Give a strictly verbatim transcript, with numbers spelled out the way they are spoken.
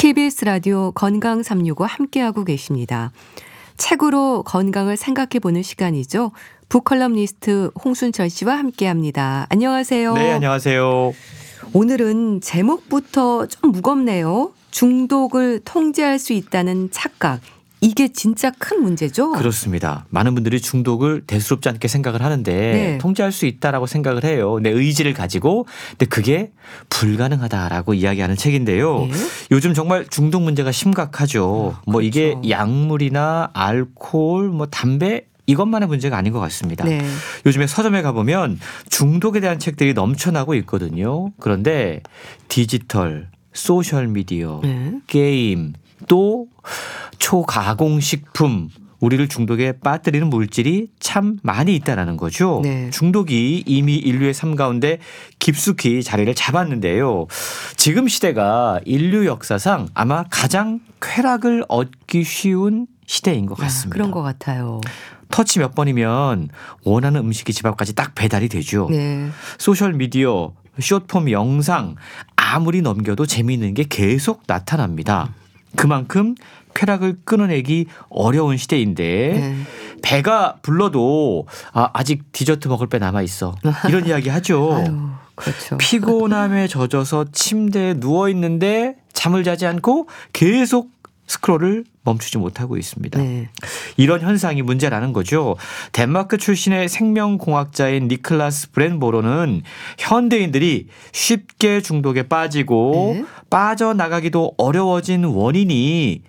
티비에스 라디오 건강 삼육오 함께하고 계십니다. 책으로 건강을 생각해보는 시간이죠. 북컬럼니스트 홍순철 씨와 함께합니다. 안녕하세요. 네, 안녕하세요. 오늘은 제목부터 좀 무겁네요. 중독을 통제할 수 있다는 착각. 이게 진짜 큰 문제죠? 그렇습니다. 많은 분들이 중독을 대수롭지 않게 생각을 하는데 네. 통제할 수 있다라고 생각을 해요. 내 의지를 가지고. 근데 그게 불가능하다라고 이야기하는 책인데요. 네. 요즘 정말 중독 문제가 심각하죠. 아, 뭐 이게 그렇죠. 약물이나 알코올, 뭐 담배 이것만의 문제가 아닌 것 같습니다. 네. 요즘에 서점에 가보면 중독에 대한 책들이 넘쳐나고 있거든요. 그런데 디지털, 소셜미디어, 네. 게임, 또 초가공식품 우리를 중독에 빠뜨리는 물질이 참 많이 있다는 거죠. 네. 중독이 이미 인류의 삶 가운데 깊숙이 자리를 잡았는데요. 지금 시대가 인류 역사상 아마 가장 쾌락을 얻기 쉬운 시대인 것 같습니다. 아, 그런 것 같아요. 터치 몇 번이면 원하는 음식이 집 앞까지 딱 배달이 되죠. 네. 소셜미디어, 숏폼 영상 아무리 넘겨도 재미있는 게 계속 나타납니다. 그만큼 쾌락을 끊어내기 어려운 시대인데 네. 배가 불러도 아, 아직 디저트 먹을 배 남아있어. 이런 이야기 하죠. 아유, 그렇죠. 피곤함에 젖어서 침대에 누워있는데 잠을 자지 않고 계속 스크롤을 멈추지 못하고 있습니다. 네. 이런 현상이 문제라는 거죠. 덴마크 출신의 생명공학자인 니클라스 브렌보로는 현대인들이 쉽게 중독에 빠지고 네. 빠져나가기도 어려워진 원인이